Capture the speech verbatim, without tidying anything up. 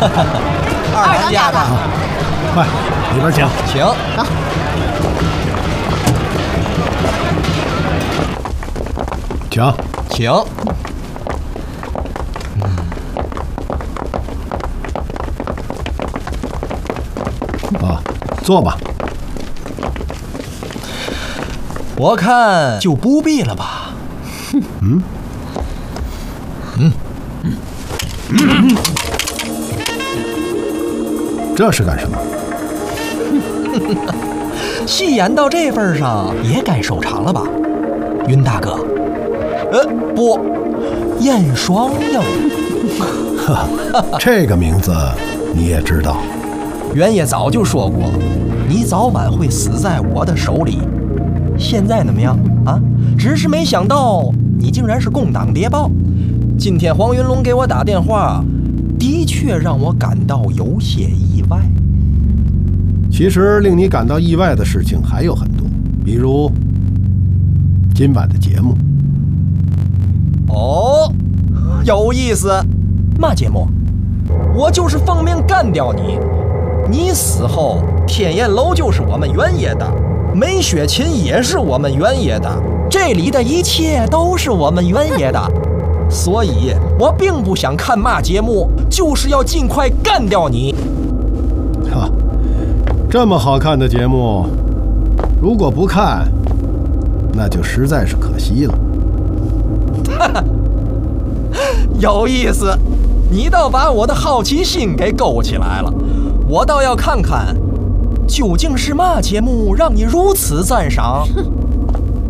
二当家的。 快，里边请， 请。 请， 请。 啊，坐吧。 我看就不必了吧。 嗯。 嗯。 嗯。这是干什么？ 戏演到这份上，也该收场了吧，云大哥。呃，不，燕双鹰。 这个名字你也知道？ 袁爷早就说过，你早晚会死在我的手里。现在怎么样啊？只是没想到你竟然是共党谍报。今天黄云龙给我打电话，的确让我感到有些意外。 其实令你感到意外的事情还有很多，比如今晚的节目。 哦，有意思。嘛节目？我就是奉命干掉你。你死后，天燕楼就是我们袁爷的，梅雪琴也是我们袁爷的，这里的一切都是我们袁爷的。所以我并不想看嘛节目，就是要尽快干掉你。 哈，这么好看的节目，如果不看，那就实在是可惜了。 哈哈，有意思，你倒把我的好奇心给勾起来了。我倒要看看，究竟是嘛节目让你如此赞赏？